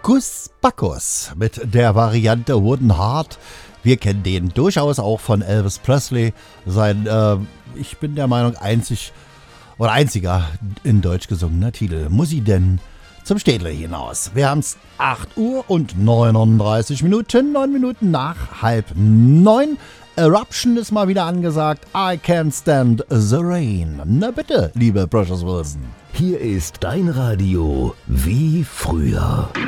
Gus Bacchus mit der Variante Wooden Heart. Wir kennen den durchaus auch von Elvis Presley. Sein, ich bin der Meinung, einziger in Deutsch gesungener Titel. Muss ich denn zum Städtler hinaus? Wir haben es 8 Uhr und 39 Minuten, 9 Minuten nach 8:30. Eruption ist mal wieder angesagt. I Can't Stand the Rain. Na bitte, liebe Precious Wilson. Hier ist dein Radio wie früher.